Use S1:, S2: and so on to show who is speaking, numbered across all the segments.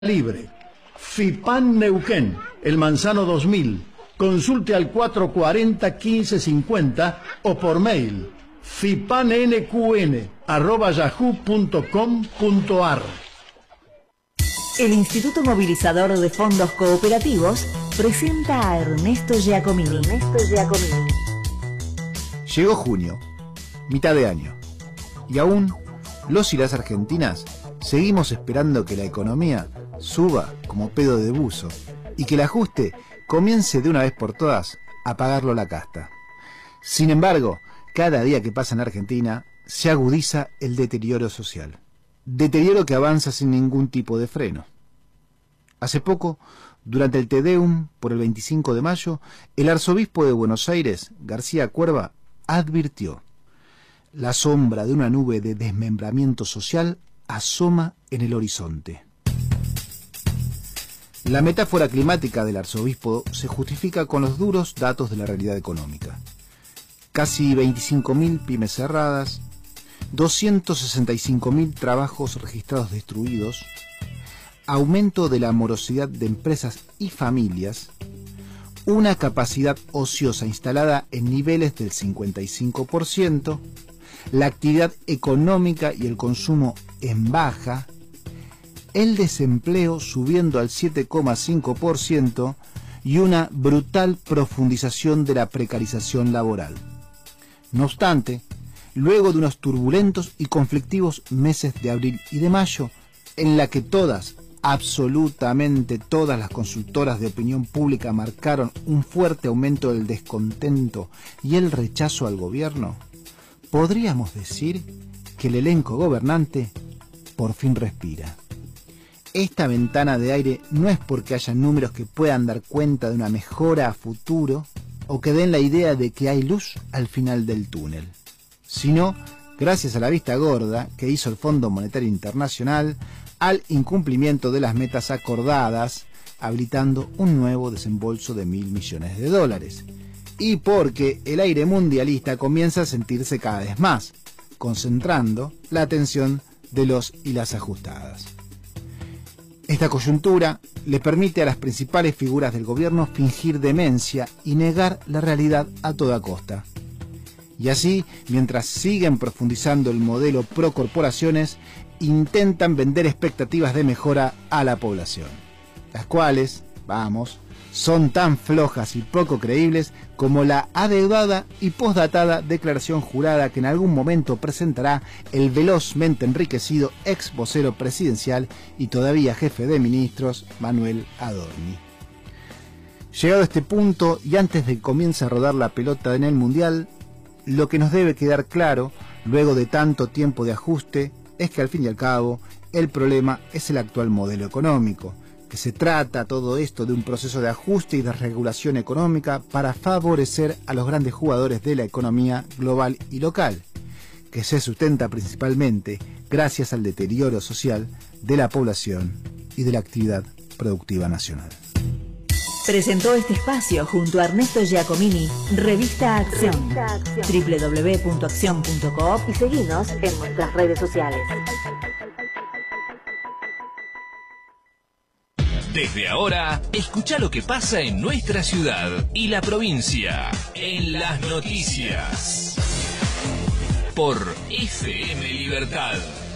S1: libre. FIPAN Neuquén, El Manzano 2000. Consulte al 440-1550 o por mail fipannqn@yahoo.com.ar.
S2: El Instituto Movilizador de Fondos Cooperativos presenta a Ernesto Giacomini.
S3: Llegó junio, mitad de año, y aún los y las argentinas seguimos esperando que la economía suba como pedo de buzo y que el ajuste comience de una vez por todas a pagarlo la casta. Sin embargo, cada día que pasa en Argentina se agudiza el deterioro social. Deterioro que avanza sin ningún tipo de freno. Hace poco, durante el Te Deum por el 25 de mayo, el arzobispo de Buenos Aires, García Cuerva, advirtió: la sombra de una nube de desmembramiento social asoma en el horizonte. La metáfora climática del arzobispo se justifica con los duros datos de la realidad económica. Casi 25.000 pymes cerradas, 265.000 trabajos registrados destruidos, aumento de la morosidad de empresas y familias, una capacidad ociosa instalada en niveles del 55%, la actividad económica y el consumo en baja, el desempleo subiendo al 7,5% y una brutal profundización de la precarización laboral. No obstante, luego de unos turbulentos y conflictivos meses de abril y de mayo, en la que todas, absolutamente todas las consultoras de opinión pública marcaron un fuerte aumento del descontento y el rechazo al gobierno, podríamos decir que el elenco gobernante por fin respira. Esta ventana de aire no es porque haya números que puedan dar cuenta de una mejora a futuro o que den la idea de que hay luz al final del túnel, sino gracias a la vista gorda que hizo el Fondo Monetario Internacional al incumplimiento de las metas acordadas, habilitando un nuevo desembolso de $1.000 millones, y porque el aire mundialista comienza a sentirse cada vez más, concentrando la atención de los y las ajustadas. Esta coyuntura le permite a las principales figuras del gobierno fingir demencia y negar la realidad a toda costa. Y así, mientras siguen profundizando el modelo pro corporaciones, intentan vender expectativas de mejora a la población, las cuales, son tan flojas y poco creíbles como la adeudada y postdatada declaración jurada que en algún momento presentará el velozmente enriquecido ex vocero presidencial y todavía jefe de ministros, Manuel Adorni. Llegado a este punto y antes de que comience a rodar la pelota en el Mundial, lo que nos debe quedar claro, luego de tanto tiempo de ajuste, es que al fin y al cabo el problema es el actual modelo económico, que se trata todo esto de un proceso de ajuste y de regulación económica para favorecer a los grandes jugadores de la economía global y local, que se sustenta principalmente gracias al deterioro social de la población y de la actividad productiva nacional.
S2: Presentó este espacio junto a Ernesto Giacomini, Revista Acción, www.accion.coop y seguinos en nuestras redes sociales.
S4: Desde ahora, escucha lo que pasa en nuestra ciudad y la provincia en las noticias por FM Libertad.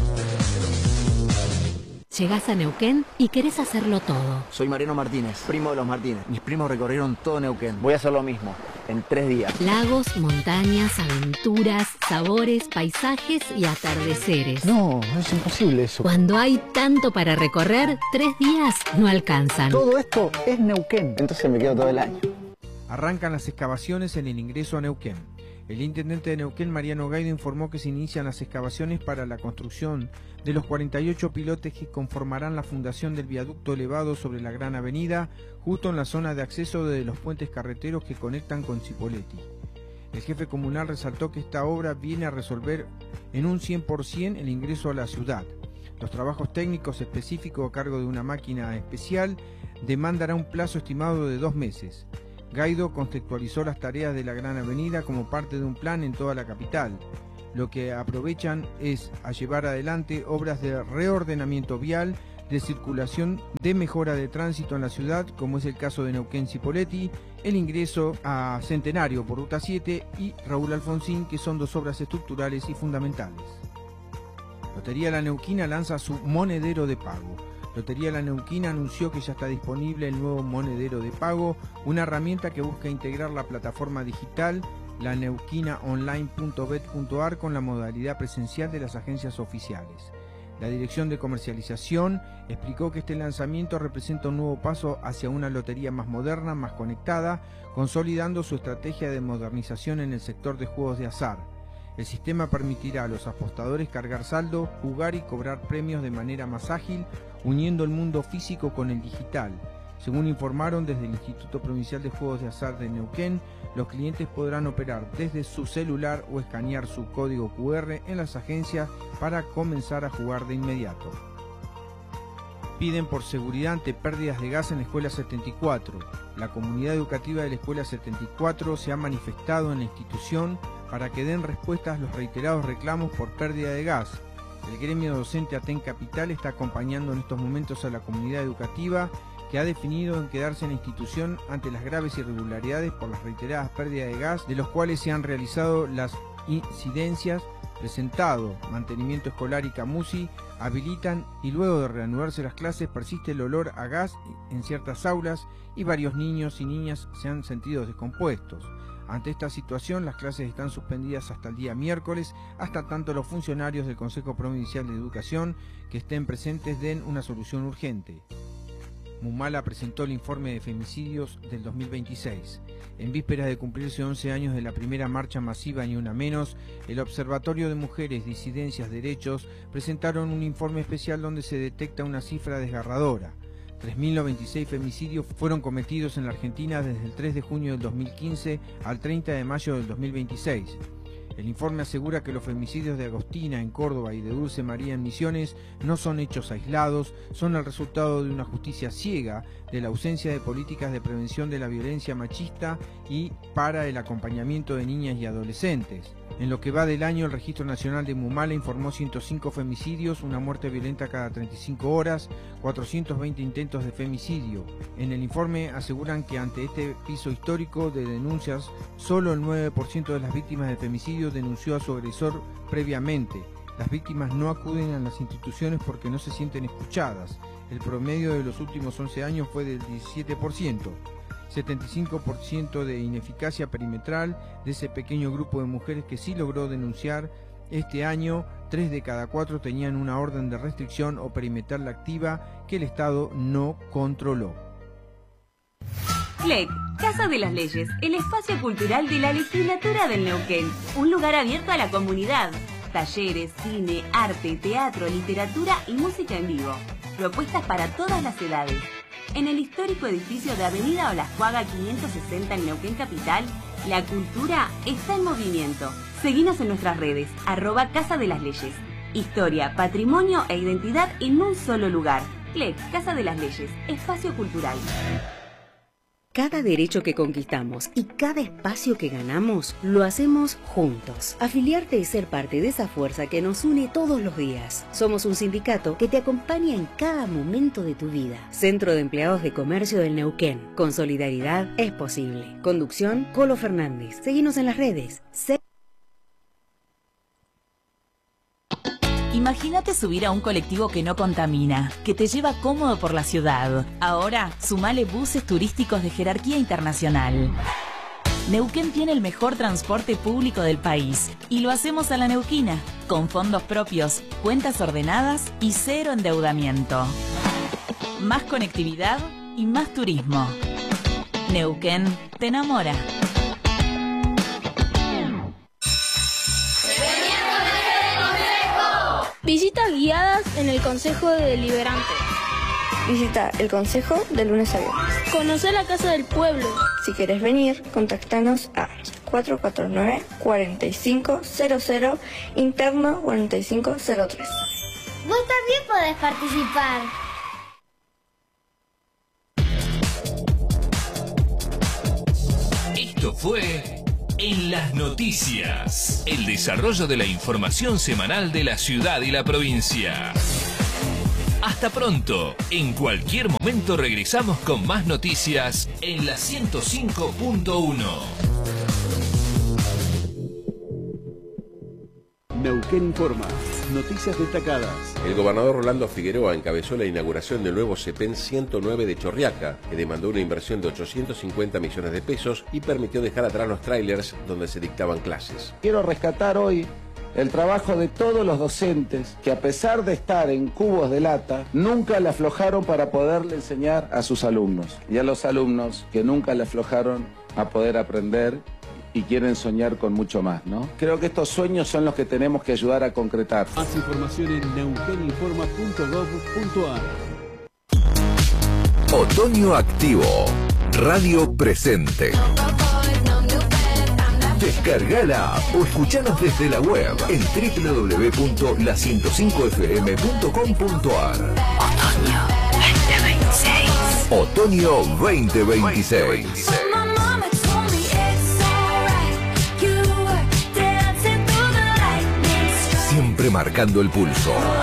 S5: Llegás a Neuquén y querés hacerlo todo.
S6: Soy Mariano Martínez, primo de los Martínez. Mis primos recorrieron todo Neuquén. Voy a hacer lo mismo, en 3 días.
S5: Lagos, montañas, aventuras, sabores, paisajes y atardeceres.
S6: No, es imposible eso.
S5: Cuando hay tanto para recorrer, 3 días no alcanzan.
S6: Todo esto es Neuquén. Entonces me quedo todo el año.
S7: Arrancan las excavaciones en el ingreso a Neuquén. El intendente de Neuquén, Mariano Gaido, informó que se inician las excavaciones para la construcción de los 48 pilotes que conformarán la fundación del viaducto elevado sobre la Gran Avenida, justo en la zona de acceso de los puentes carreteros que conectan con Cipolletti. El jefe comunal resaltó que esta obra viene a resolver en un 100% el ingreso a la ciudad. Los trabajos técnicos específicos a cargo de una máquina especial demandarán un plazo estimado de 2 meses. Gaido contextualizó las tareas de la Gran Avenida como parte de un plan en toda la capital. Lo que aprovechan es a llevar adelante obras de reordenamiento vial, de circulación de mejora de tránsito en la ciudad, como es el caso de Neuquén-Cipolletti, el ingreso a Centenario por Ruta 7 y Raúl Alfonsín, que son dos obras estructurales y fundamentales. Lotería La Neuquina lanza su monedero de pago. Lotería La Neuquina anunció que ya está disponible el nuevo monedero de pago, una herramienta que busca integrar la plataforma digital laneuquinaonline.bet.ar con la modalidad presencial de las agencias oficiales. La Dirección de Comercialización explicó que este lanzamiento representa un nuevo paso hacia una lotería más moderna, más conectada, consolidando su estrategia de modernización en el sector de juegos de azar. El sistema permitirá a los apostadores cargar saldo, jugar y cobrar premios de manera más ágil, uniendo el mundo físico con el digital. Según informaron desde el Instituto Provincial de Juegos de Azar de Neuquén, los clientes podrán operar desde su celular o escanear su código QR en las agencias para comenzar a jugar de inmediato. Piden por seguridad ante pérdidas de gas en la Escuela 74. La comunidad educativa de la Escuela 74 se ha manifestado en la institución para que den respuestas a los reiterados reclamos por pérdida de gas. El gremio docente Aten Capital está acompañando en estos momentos a la comunidad educativa, que ha definido en quedarse en la institución ante las graves irregularidades por las reiteradas pérdidas de gas, de los cuales se han realizado las incidencias, presentado mantenimiento escolar y Camusi, habilitan y luego de reanudarse las clases persiste el olor a gas en ciertas aulas y varios niños y niñas se han sentido descompuestos. Ante esta situación, las clases están suspendidas hasta el día miércoles, hasta tanto los funcionarios del Consejo Provincial de Educación que estén presentes den una solución urgente. Mumala presentó el informe de femicidios del 2026. En vísperas de cumplirse 11 años de la primera marcha masiva Ni Una Menos, el Observatorio de Mujeres, Disidencias, Derechos presentaron un informe especial donde se detecta una cifra desgarradora. 3.096 femicidios fueron cometidos en la Argentina desde el 3 de junio del 2015 al 30 de mayo del 2026. El informe asegura que los femicidios de Agostina en Córdoba y de Dulce María en Misiones no son hechos aislados, son el resultado de una justicia ciega, de la ausencia de políticas de prevención de la violencia machista y para el acompañamiento de niñas y adolescentes. En lo que va del año, el Registro Nacional de Mumala informó 105 femicidios, una muerte violenta cada 35 horas, 420 intentos de femicidio. En el informe aseguran que ante este piso histórico de denuncias, solo el 9% de las víctimas de femicidio denunció a su agresor previamente. Las víctimas no acuden a las instituciones porque no se sienten escuchadas. El promedio de los últimos 11 años fue del 17%. 75% de ineficacia perimetral de ese pequeño grupo de mujeres que sí logró denunciar. Este año, 3 de cada 4 tenían una orden de restricción o perimetral activa que el Estado no controló.
S8: CLEC, Casa de las Leyes, el espacio cultural de la legislatura del Neuquén. Un lugar abierto a la comunidad. Talleres, cine, arte, teatro, literatura y música en vivo. Propuestas para todas las edades. En el histórico edificio de Avenida Olajuaga 560 en Neuquén Capital, la cultura está en movimiento. Seguinos en nuestras redes, @Casa de las Leyes. Historia, patrimonio e identidad en un solo lugar. CLEC, Casa de las Leyes, espacio cultural.
S5: Cada derecho que conquistamos y cada espacio que ganamos, lo hacemos juntos. Afiliarte es ser parte de esa fuerza que nos une todos los días. Somos un sindicato que te acompaña en cada momento de tu vida. Centro de Empleados de Comercio del Neuquén. Con solidaridad es posible. Conducción, Colo Fernández. Seguinos en las redes.
S9: Imagínate subir a un colectivo que no contamina, que te lleva cómodo por la ciudad. Ahora, sumale buses turísticos de jerarquía internacional. Neuquén tiene el mejor transporte público del país y lo hacemos a la neuquina, con fondos propios, cuentas ordenadas y cero endeudamiento. Más conectividad y más turismo. Neuquén te enamora.
S10: Visitas guiadas en el Consejo Deliberante.
S11: Visita el Consejo de lunes a viernes.
S10: Conocer la Casa del Pueblo.
S11: Si querés venir, contactanos a 449-4500, interno 4503.
S12: Vos también podés participar.
S4: Esto fue En las Noticias, el desarrollo de la información semanal de la ciudad y la provincia. Hasta pronto. En cualquier momento regresamos con más noticias en la 105.1.
S13: Neuquén Informa. Noticias destacadas.
S14: El gobernador Rolando Figueroa encabezó la inauguración del nuevo CEPEN 109 de Chorriaca, que demandó una inversión de 850 millones de pesos y permitió dejar atrás los trailers donde se dictaban clases.
S15: Quiero rescatar hoy el trabajo de todos los docentes que, a pesar de estar en cubos de lata, nunca le aflojaron para poderle enseñar a sus alumnos. Y a los alumnos que nunca le aflojaron a poder aprender y quieren soñar con mucho más, ¿no? Creo que estos sueños son los que tenemos que ayudar a concretar.
S13: Más información en neuqueninforma.gov.ar.
S16: Otoño Activo. Radio presente. Descargala o escuchanos desde la web en www.la105fm.com.ar. Otoño 2026. Siempre marcando el pulso.